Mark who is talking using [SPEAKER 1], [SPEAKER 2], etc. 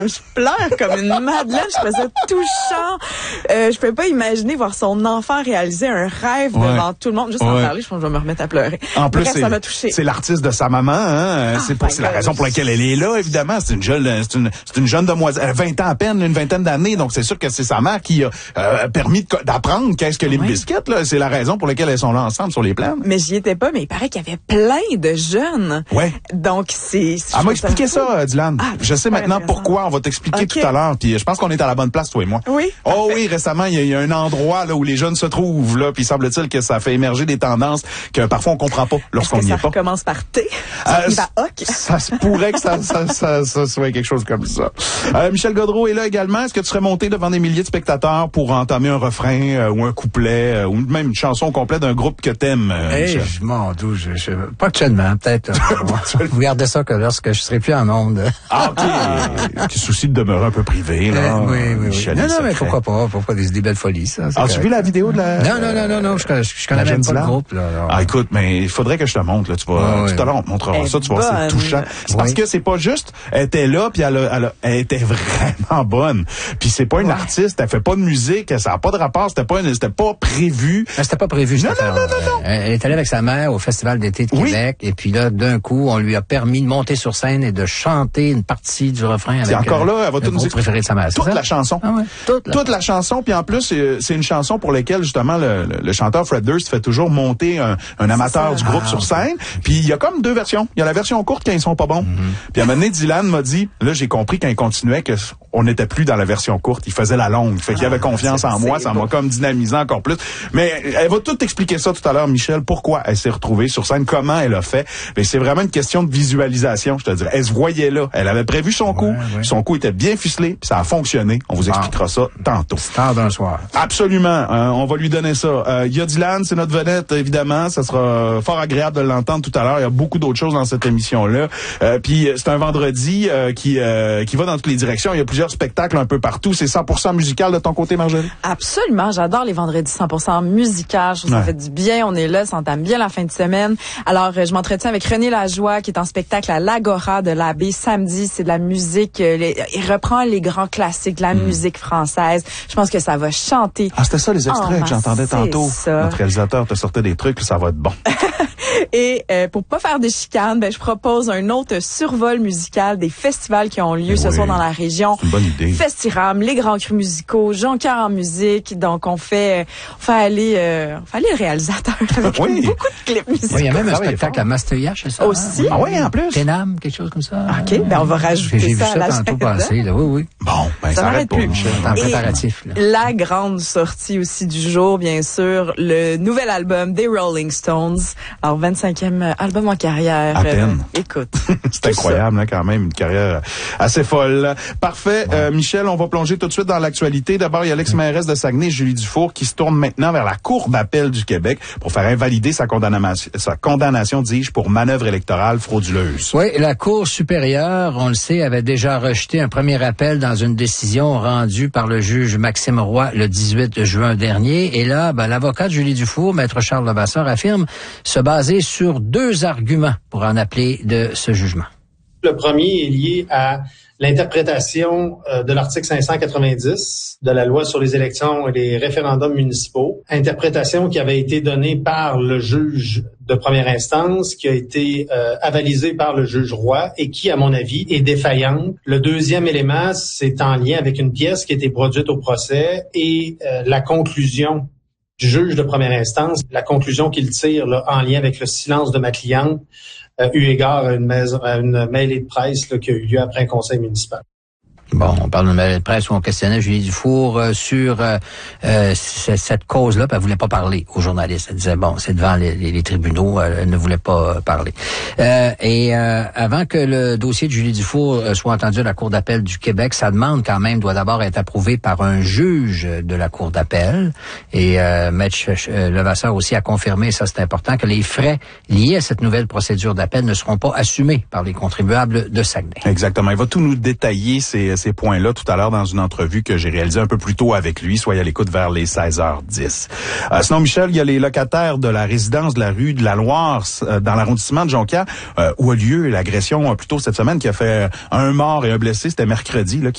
[SPEAKER 1] Je pleure comme une madeleine, je trouvais ça touchant. Je peux pas imaginer voir son enfant réaliser un rêve devant tout le monde. Juste en parler, je pense que je vais me remettre à pleurer.
[SPEAKER 2] En plus,
[SPEAKER 1] ça m'a touché.
[SPEAKER 2] C'est l'artiste de sa maman, hein. C'est la raison pour laquelle elle est là, évidemment. C'est une jeune demoiselle, elle a 20 ans à peine, une vingtaine d'années. Donc, c'est sûr que c'est sa mère qui a permis d'apprendre qu'est-ce que les biscuits, là. C'est la raison pour laquelle elles sont là ensemble sur les plaines.
[SPEAKER 1] Mais j'y étais pas, mais il paraît qu'il y avait plein de jeunes.
[SPEAKER 2] Ouais.
[SPEAKER 1] Donc, c'est...
[SPEAKER 2] Elle m'a expliqué ça, Dylan. Je sais maintenant pourquoi. On va t'expliquer tout à l'heure. Puis je pense qu'on est à la bonne place, toi et moi.
[SPEAKER 1] Oui.
[SPEAKER 2] Oh oui, récemment, il y a un endroit là où les jeunes se trouvent là. Puis semble-t-il que ça fait émerger des tendances que parfois on comprend pas lorsqu'on n'y est pas.
[SPEAKER 1] Ça commence par T.
[SPEAKER 2] Ça se pourrait que ça soit quelque chose comme ça. Michel Gaudreau est là également. Est-ce que tu serais monté devant des milliers de spectateurs pour entamer un refrain ou un couplet ou même une chanson complète d'un groupe que t'aimes, Michel?
[SPEAKER 3] Je m'en doute. Pas actuellement, peut-être. Vous gardez ça que lorsque je serai plus en onde.
[SPEAKER 2] Ah, OK. Petit souci de demeurer un peu privé, là.
[SPEAKER 3] Oui. Non, mais pourquoi pas? Pourquoi des belles folies, ça?
[SPEAKER 2] As-tu vu la vidéo de la...
[SPEAKER 3] Non, je connais même pas le groupe, là.
[SPEAKER 2] Ah, écoute, mais il faudrait que je te montre, là. Tout à l'heure, on te montrera ça, tu vois, c'est touchant. C'est parce que c'est pas juste, elle était là, puis elle était vraiment bonne. Puis c'est pas une artiste, elle fait pas de musique, ça a pas de rapport, c'était pas prévu.
[SPEAKER 3] C'était pas prévu,
[SPEAKER 2] non.
[SPEAKER 3] Elle est allée avec sa mère au Festival d'été de Québec, et puis là, d'un coup, on lui a permis de monter sur scène et de chanter une partie du refrain avec
[SPEAKER 2] encore là, elle va tout nous
[SPEAKER 3] préféré de sa mère.
[SPEAKER 2] Toute la chanson.
[SPEAKER 3] Ah ouais.
[SPEAKER 2] Toute la chanson, puis en plus, c'est une chanson pour laquelle, justement, le chanteur Fred Durst fait toujours monter un amateur du groupe sur scène. Puis il y a comme deux versions. Il y a la version courte quand ils sont pas bons. Puis à un moment donné, Dylan m'a dit, là, j'ai compris quand il continuait que on n'était plus dans la version courte. Il faisait la longue. Fait qu'il avait confiance en moi. Ça m'a comme dynamisé encore plus. Mais elle va tout expliquer ça tout à l'heure, Michel, pourquoi elle s'est retrouvée sur scène, comment elle a fait. Mais c'est vraiment une question de visualisation, je te dirais. Elle se voyait là. Elle avait prévu son coup. Son coup était bien ficelé, puis ça a fonctionné. On vous expliquera ça tantôt.
[SPEAKER 3] C'est tard d'un soir.
[SPEAKER 2] Absolument. On va lui donner ça. Il y a Dylan, c'est notre vedette, évidemment. Ça sera fort agréable de l'entendre tout à l'heure. Il y a beaucoup d'autres choses dans cette émission-là. Puis c'est un vendredi qui va dans toutes les directions. Il y a plusieurs spectacles un peu partout. C'est 100% musical de ton côté, Marjorie?
[SPEAKER 1] Absolument. J'adore les vendredis 100% musical. Je trouve que ça fait du bien. On est là, ça entame bien la fin de semaine. Alors, je m'entretiens avec René Lajoie, qui est en spectacle à l'Agora de l'Abbé samedi. C'est de la musique. Il reprend les grands classiques de la musique française. Je pense que ça va chanter.
[SPEAKER 2] Ah, c'était ça les extraits que j'entendais tantôt.
[SPEAKER 1] Ça.
[SPEAKER 2] Notre réalisateur te sortait des trucs, ça va être bon.
[SPEAKER 1] Et pour pas faire des chicanes, je propose un autre survol musical des festivals qui ont lieu ce soir dans la région.
[SPEAKER 2] C'est une bonne idée.
[SPEAKER 1] Festiram, les Grands Crus musicaux, Jonquière en musique. Donc on fait aller le réalisateur avec beaucoup de clips musicaux.
[SPEAKER 3] Il y a même un spectacle à Masteuillache, c'est ça?
[SPEAKER 1] Aussi.
[SPEAKER 2] Ah oui, en plus.
[SPEAKER 3] Ténam, quelque chose comme ça.
[SPEAKER 1] OK, on va rajouter ça.
[SPEAKER 3] J'ai vu ça tantôt passer, là. Oui.
[SPEAKER 2] Bon, ça arrête pas, Michel.
[SPEAKER 3] En préparatif, là.
[SPEAKER 1] La grande sortie aussi du jour, bien sûr, le nouvel album des Rolling Stones. Alors, 25e album en carrière.
[SPEAKER 2] À peine.
[SPEAKER 1] Écoute.
[SPEAKER 2] C'est incroyable, hein, quand même, une carrière assez folle. Parfait. Michel, on va plonger tout de suite dans l'actualité. D'abord, il y a l'ex-mairesse de Saguenay, Julie Dufour, qui se tourne maintenant vers la Cour d'appel du Québec pour faire invalider sa condamnation, dis-je, pour manœuvre électorale frauduleuse.
[SPEAKER 3] Oui, la Cour supérieure, on le sait, avait déjà rejeté un premier appel dans une décision rendue par le juge Maxime Roy le 18 juin dernier. Et là, l'avocat de Julie Dufour, maître Charles Levasseur, affirme se baser sur deux arguments pour en appeler de ce jugement.
[SPEAKER 4] Le premier est lié à l'interprétation de l'article 590 de la loi sur les élections et les référendums municipaux, interprétation qui avait été donnée par le juge de première instance, qui a été avalisée par le juge Roy et qui, à mon avis, est défaillante. Le deuxième élément, c'est en lien avec une pièce qui a été produite au procès et la conclusion du juge de première instance, la conclusion qu'il tire là, en lien avec le silence de ma cliente, eu égard à une mêlée de presse là, qui a eu lieu après un conseil municipal.
[SPEAKER 3] Bon, on parle de mêlée de presse où on questionnait Julie Dufour sur cette cause-là, puis elle voulait pas parler aux journalistes. Elle disait, bon, c'est devant les tribunaux, elle ne voulait pas parler. Avant que le dossier de Julie Dufour soit entendu à la Cour d'appel du Québec, sa demande quand même doit d'abord être approuvée par un juge de la Cour d'appel. Et Maître Levasseur aussi a confirmé, ça c'est important, que les frais liés à cette nouvelle procédure d'appel ne seront pas assumés par les contribuables de Saguenay.
[SPEAKER 2] Exactement. Il va tout nous détailler ces points-là tout à l'heure dans une entrevue que j'ai réalisée un peu plus tôt avec lui. Soyez à l'écoute vers les 16h10. Sinon, Michel, il y a les locataires de la résidence de la rue de la Loire dans l'arrondissement de Jonquière où a lieu l'agression plus tôt cette semaine qui a fait un mort et un blessé. C'était mercredi là,